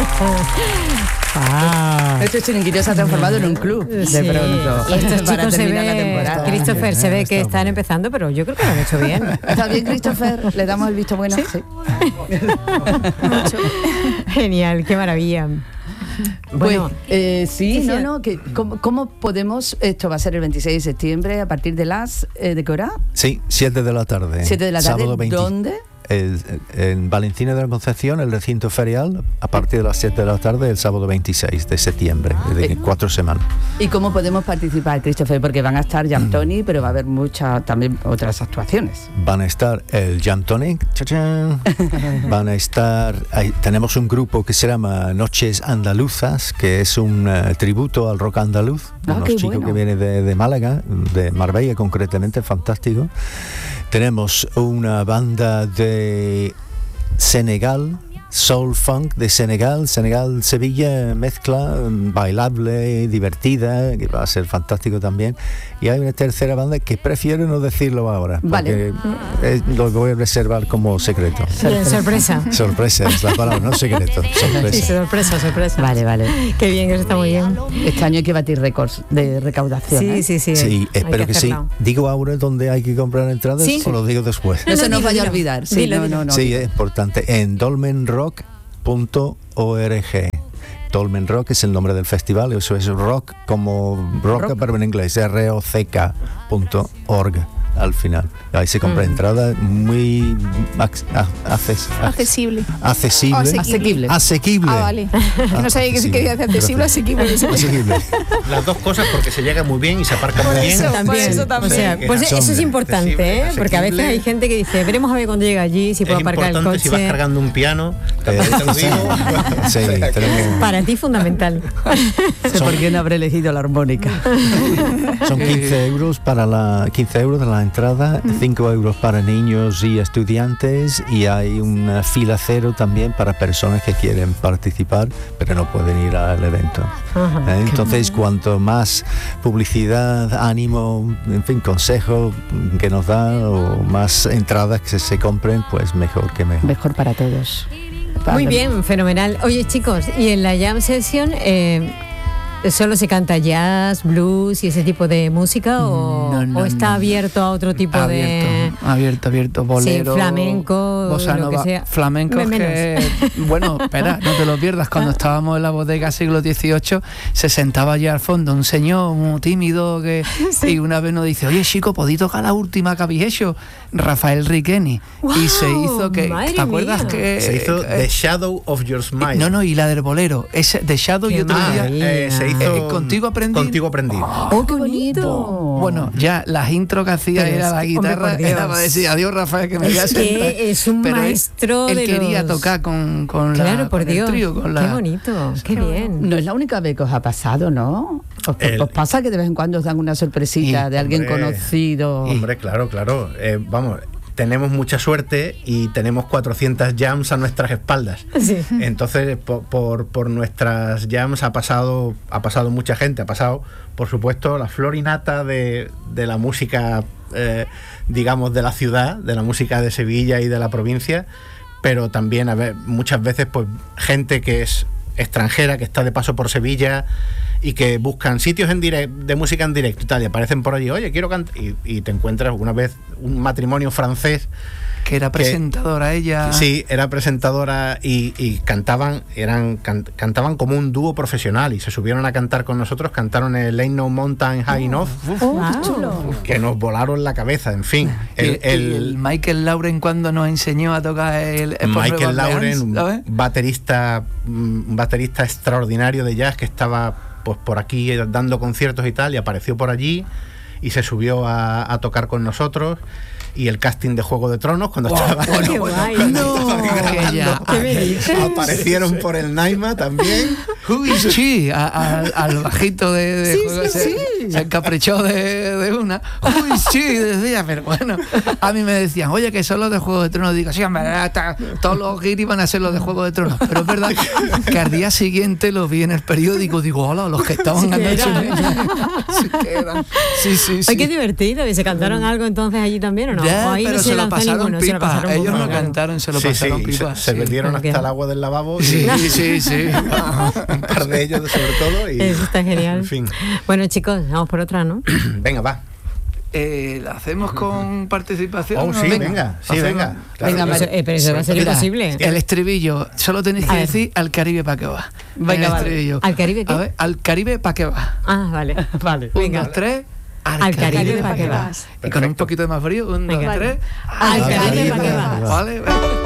Este chiringuito se ha transformado en un club de pronto. Y estos para chicos terminar la temporada. Christopher, se ve que están empezando, pero yo creo que lo han hecho bien. ¿Está bien, Christopher? ¿Le damos el visto bueno? Sí. Genial, qué maravilla. Bueno, ¿cómo podemos? Esto va a ser el 26 de septiembre a partir de las ¿de qué hora? Sí, 7 de la tarde. 7 de la tarde. Sábado 20. ¿Dónde? En Valencina de la Concepción, el recinto ferial, a partir de las 7 de la tarde, el sábado 26 de septiembre, de 4 semanas. ¿Y cómo podemos participar, Christopher? Porque van a estar Jam Tonic, pero va a haber muchas también otras actuaciones. Van a estar el Jam Tonic, ¡chachán! Van a estar, tenemos un grupo que se llama Noches Andaluzas, que es un tributo al rock andaluz, unos chicos que vienen de Málaga, de Marbella concretamente, fantástico. Tenemos una banda de Senegal, soul funk de Senegal-Sevilla, mezcla bailable, divertida, que va a ser fantástico también. Y hay una tercera banda que prefiero no decirlo ahora, porque lo voy a reservar como secreto. Sorpresa. Sorpresa es la palabra, no secreto. Sorpresa. Sí, sorpresa. Vale. Qué bien, eso está muy bien. Este año hay que batir récords de recaudación. Sí. Sí, espero que sí. ¿Digo ahora dónde hay que comprar entradas o lo digo después? No se nos vaya a olvidar. Sí, no. Sí, es importante. En dolmenrock.org. Dolmen Rock es el nombre del festival, eso es rock como rock. Pero en inglés, rock.org al final. Ahí se compra entrada muy accesible. Asequible. Ah, vale. No sabía que se quería hacer accesible, asequible. Las dos cosas, porque se llega muy bien y se aparca muy bien. Eso también. O sea, pues eso es importante, porque a veces hay gente que dice, veremos a ver cuando llega allí si puedo aparcar el coche. Si vas cargando un piano, para ti fundamental. ¿Por qué no habré elegido la armónica? Son 15 euros de la entrada, 5 euros para niños y estudiantes, y hay una fila cero también para personas que quieren participar pero no pueden ir al evento. Entonces, cuanto más publicidad, ánimo, en fin, consejo que nos da, o más entradas que se compren, pues mejor que mejor. Mejor para todos. Muy bien, fenomenal. Oye, chicos, ¿y en la Jam Session solo se canta jazz, blues y ese tipo de música o está abierto a otro tipo de... Abierto, bolero, flamenco, bossa nova, lo que sea. Flamenco bueno, espera, no te lo pierdas. Cuando estábamos en la bodega siglo XVIII, se sentaba allí al fondo un señor muy tímido y una vez nos dice, oye chico, ¿podí tocar la última que habéis hecho? Rafael Riqueni. Y se hizo ¿te acuerdas que se hizo The Shadow of Your Smile? No, y la del bolero, ese The Shadow y otro día se hizo Contigo Aprendí. ¡Oh, qué bonito! Bueno, ya las intros que hacía era la guitarra, era para decir adiós Rafael, que me voy a sentar. Es un maestro él quería tocar con claro, por Dios, el trío, qué bonito, qué bien. No es la única vez que os ha pasado, ¿no? ¿Os pasa que de vez en cuando os dan una sorpresita de alguien conocido? Hombre, claro. Vamos, tenemos mucha suerte y tenemos 400 jams a nuestras espaldas. Sí. Entonces, por nuestras jams ha pasado mucha gente. Ha pasado, por supuesto, la flor y nata de la música, digamos, de la ciudad, de la música de Sevilla y de la provincia, pero también muchas veces pues gente que es extranjera, que está de paso por Sevilla y que buscan sitios de música en directo y tal, y aparecen por allí, oye, quiero cantar, y te encuentras una vez un matrimonio francés que era presentadora ella. Sí, era presentadora y cantaban como un dúo profesional, y se subieron a cantar con nosotros, cantaron el Ain't No Mountain High Enough, que nos volaron la cabeza, en fin. El Michael Lauren, cuando nos enseñó a tocar el Michael Lauren, un baterista extraordinario de jazz que estaba pues por aquí dando conciertos y tal, y apareció por allí y se subió a tocar con nosotros. Y el casting de Juego de Tronos, cuando estaba aparecieron por el Naima también. Sí, al bajito de Juego se encaprichó de una. Sí, decía, pero bueno, a mí me decían, oye, que son los de Juego de Tronos. Digo, sí, hombre, todos los giris van a ser los de Juego de Tronos. Pero es verdad que al día siguiente los vi en el periódico, digo, hola, los que estaban anoche. Sí. Ay, qué divertido. ¿Y se cantaron algo entonces allí también o no? ninguno. Ya, ahí pero no se lo pasaron ninguno, pipa. Ellos no cantaron, se lo pasaron pipa. Se metieron hasta el agua del lavabo. Sí. Un par de ellos sobre todo. Y, eso está genial. En fin. Bueno, chicos, vamos por otra, ¿no? Venga, va. ¿La hacemos con participación? Oh, sí, venga. Claro. Pero eso va a ser imposible. El estribillo, solo tenéis que decir al Caribe para qué va. Venga, el estribillo. ¿Al Caribe qué? A ver, al Caribe para qué va. Ah, vale. Vale. 1, 2, 3. Al Caribe para qué vas. Y con un poquito de más frío. 1, 2, 3. Al Caribe para qué vas. Vale.